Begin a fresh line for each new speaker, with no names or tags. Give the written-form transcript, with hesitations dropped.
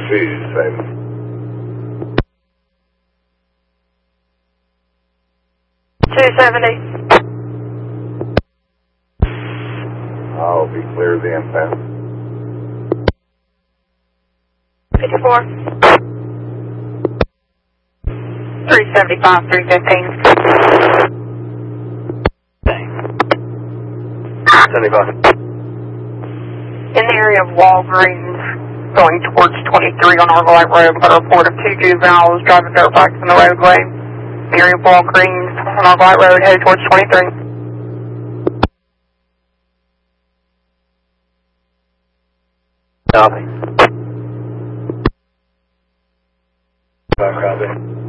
270.
I'll be clear of the impound.
54. 375, 315.
75.
In the area of Walgreens, going towards 23 on Argolite Road, got a report of 2 juveniles driving bareback in the roadway. In the area of Walgreens on Argolite Road, headed towards 23.
Copy. Copy.